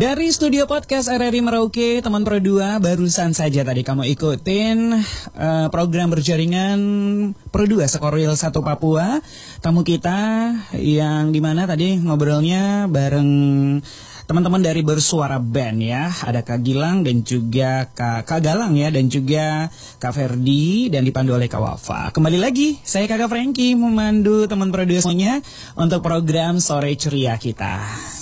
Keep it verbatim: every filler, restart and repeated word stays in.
Dari studio podcast R R I Merauke, teman Pro dua, barusan saja tadi kamu ikutin uh, program berjaringan Pro dua Sekorwil satu Papua. Tamu kita yang dimana tadi ngobrolnya bareng teman-teman dari Bersuara Band ya. Ada Kak Gilang dan juga Kak, Kak Galang ya, dan juga Kak Ferdi, dan dipandu oleh Kak Wafa. Kembali lagi, saya Kakak Franky memandu teman Pro dua semuanya untuk program Sore Ceria kita.